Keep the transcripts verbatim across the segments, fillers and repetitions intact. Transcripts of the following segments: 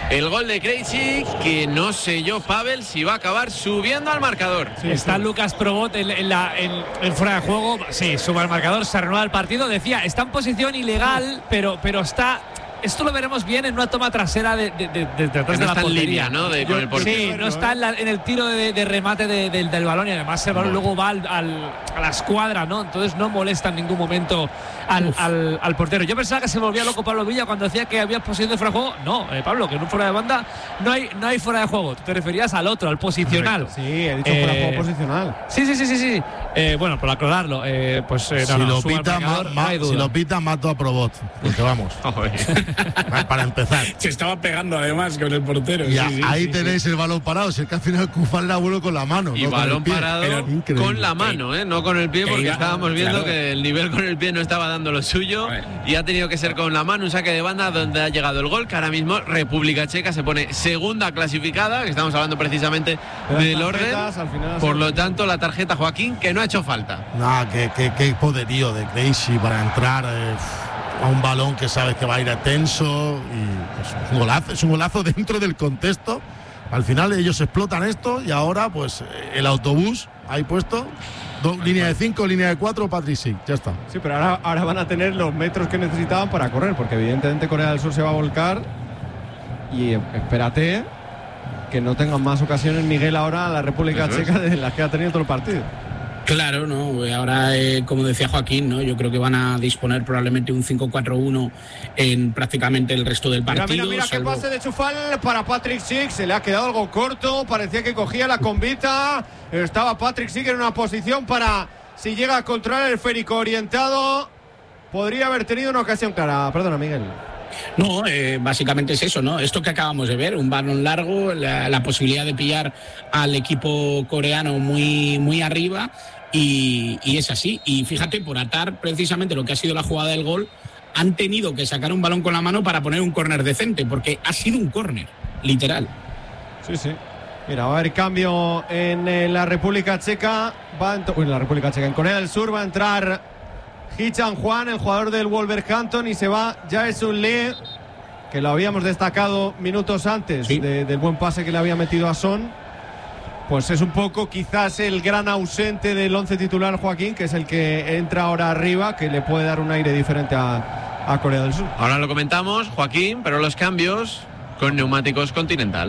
El gol de Krejci, que no sé yo, Pavel, si va a acabar subiendo al marcador. Sí, está sí. Lucas Probot en, en, la, en, en fuera de juego. Sí, sube al marcador, se renueva el partido. Decía, está en posición ilegal, pero, pero está... Esto lo veremos bien en una toma trasera de, de, de, de, de, de no la está portería, en línea, ¿no? De, con el sí, no está en, la, en el tiro de, de remate de, de, del balón, y además el balón luego va al, al, a la escuadra, ¿no? Entonces no molesta en ningún momento al, al, al portero. Yo pensaba que se volvía loco Pablo Villa cuando decía que había posición de fuera de juego. No, eh, Pablo, que en un fuera de banda no hay, no hay fuera de juego. Tú te referías al otro, al posicional. Correcto. Sí, he dicho eh, fuera de juego posicional. Sí, sí, sí, sí, sí. Eh, bueno, por aclararlo, eh, pues eh, no, si, no, lo pita, ma, ma, no si lo pita, mato a Probot. Porque vamos. Para empezar. Se estaba pegando además con el portero. Y sí, sí, ahí sí, tenéis sí. el balón parado. Si es que al final Kufal era bueno con la mano. Y no balón parado Pero, con la mano, ¿eh? No con el pie, porque estábamos viendo claro. que el nivel con el pie no estaba dando lo suyo. Y ha tenido que ser con la mano, un saque de banda donde ha llegado el gol, que ahora mismo República Checa se pone segunda clasificada, que estamos hablando precisamente Pero del orden. Por lo tanto, la tarjeta Joaquín, que no ha hecho falta. Nada, qué, qué, qué poderío de Krejci para entrar eh, a un balón que sabes que va a ir a tenso. Y pues, es un golazo, es un golazo dentro del contexto. Al final ellos explotan esto y ahora pues el autobús ahí puesto. Dos, línea de cinco, línea de cuatro, Patrick Schick, ya está. Sí, pero ahora, ahora van a tener los metros que necesitaban para correr, porque evidentemente Corea del Sur se va a volcar. Y espérate que no tengan más ocasiones, Miguel, ahora a la República Eso Checa es. de las que ha tenido todo el partido. Claro, no. Ahora, eh, como decía Joaquín, no, yo creo que van a disponer probablemente un cinco cuatro uno en prácticamente el resto del partido. Mira, mira, mira salvo... qué pase de Chufal para Patrick Schick. Se le ha quedado algo corto. Parecía que cogía la convita. Estaba Patrick Schick en una posición para, si llega a controlar el esférico orientado, podría haber tenido una ocasión clara. Perdona, Miguel. No, eh, básicamente es eso, ¿no? Esto que acabamos de ver, un balón largo, la, la posibilidad de pillar al equipo coreano muy, muy arriba. Y, y es así, y fíjate, por atar precisamente lo que ha sido la jugada del gol, han tenido que sacar un balón con la mano para poner un córner decente, porque ha sido un córner, literal. Sí, sí. Mira, va a haber cambio en eh, la República Checa, va en, uy, en la República Checa, en Corea del Sur va a entrar Hee Chan-hwan, el jugador del Wolverhampton, y se va Jae-Sun Lee, que lo habíamos destacado minutos antes sí. de, del buen pase que le había metido a Son. Pues es un poco quizás el gran ausente del once titular, Joaquín, que es el que entra ahora arriba, que le puede dar un aire diferente a, a Corea del Sur. Ahora lo comentamos, Joaquín, pero los cambios con Neumáticos Continental.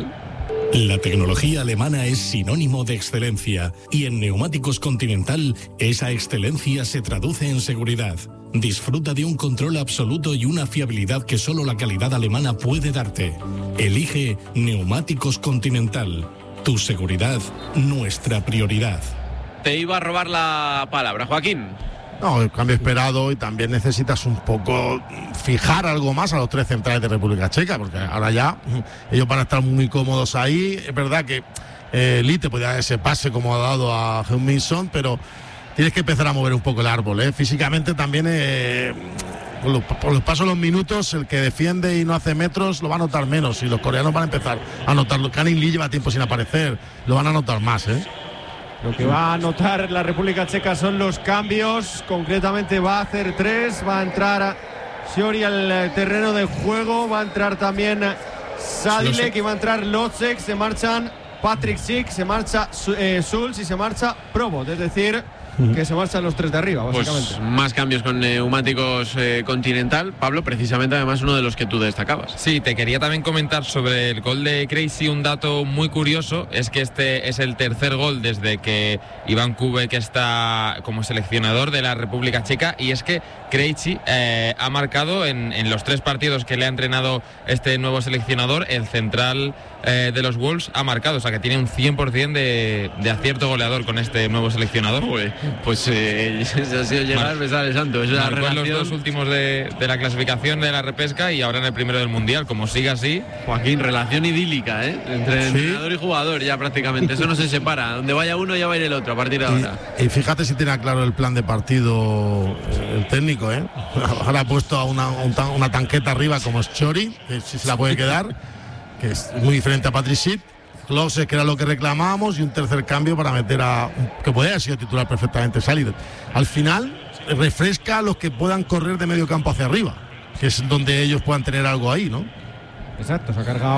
La tecnología alemana es sinónimo de excelencia y en Neumáticos Continental esa excelencia se traduce en seguridad. Disfruta de un control absoluto y una fiabilidad que solo la calidad alemana puede darte. Elige Neumáticos Continental. Tu seguridad, nuestra prioridad. Te iba a robar la palabra, Joaquín. No, el cambio esperado, y también necesitas un poco fijar algo más a los tres centrales de República Checa, porque ahora ya ellos van a estar muy cómodos ahí. Es verdad que eh, Lee te podía dar ese pase como ha dado a Heung-min Son, pero tienes que empezar a mover un poco el árbol, ¿eh? Físicamente también, eh, por, los, por los pasos de los minutos, el que defiende y no hace metros lo va a notar menos, y los coreanos van a empezar a notarlo. Kanin Lee lleva tiempo sin aparecer, lo van a notar más, ¿eh? Lo que va a notar la República Checa son los cambios. Concretamente va a hacer tres. Va a entrar Shiori al terreno de juego. Va a entrar también Sadilek y va a entrar Locek. Se marchan Patrick Schick, se marcha eh, Schulz y se marcha Probot. Es decir, que se marchan los tres de arriba, básicamente. Pues más cambios con Neumáticos eh, Continental. Pablo, precisamente además uno de los que tú destacabas. Sí, te quería también comentar sobre el gol de Krejci. Un dato muy curioso es que este es el tercer gol desde que Iván Kubek está como seleccionador de la República Checa, y es que Krejci eh, ha marcado en, en los tres partidos que le ha entrenado este nuevo seleccionador. El central eh, de los Wolves ha marcado, o sea que tiene un cien por ciento de, de acierto goleador con este nuevo seleccionador. Uy. Pues eh, eso ha sido llegar al besar el santo. Es la relación... los dos últimos de, de la clasificación de la repesca y ahora en el primero del mundial. Como siga así, Joaquín, relación idílica, ¿eh? Entre ¿sí? entrenador y jugador ya prácticamente. Eso no se separa. Donde vaya uno ya va a ir el otro a partir de ahora. Y, y fíjate si tiene claro el plan de partido el técnico, ¿eh? Ahora ha puesto a una, una tanqueta arriba como es Chori, que si se la puede quedar, que es muy diferente a Patrick Schick. Klose, que era lo que reclamábamos, y un tercer cambio para meter a que podría haber sido titular perfectamente Salih. Al final refresca a los que puedan correr de medio campo hacia arriba, que es donde ellos puedan tener algo ahí, ¿no? Exacto, se ha cargado